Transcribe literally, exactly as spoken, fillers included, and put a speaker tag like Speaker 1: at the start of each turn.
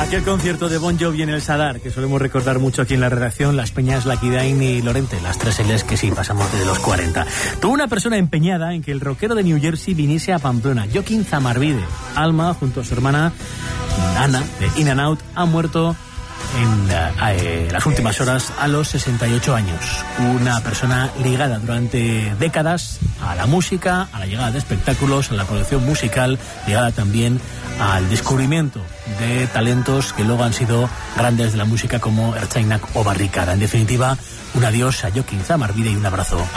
Speaker 1: Aquel concierto de Bon Jovi en el Sadar, que solemos recordar mucho aquí en la redacción, las Peñas, Laquidain y Lorente, las tres L's que sí, pasamos desde los cuarenta. Tuvo una persona empeñada en que el rockero de New Jersey viniese a Pamplona, Joaquín Zamarvide. Alma, junto a su hermana Ana, de In and Out, ha muerto en eh, las últimas horas a los sesenta y ocho años. Una persona ligada durante décadas a la música, a la llegada de espectáculos, a la producción musical, ligada también al descubrimiento de talentos que luego han sido grandes de la música como Ertzainak o Barricada. En definitiva, un adiós a Joaquín Zamarvide y un abrazo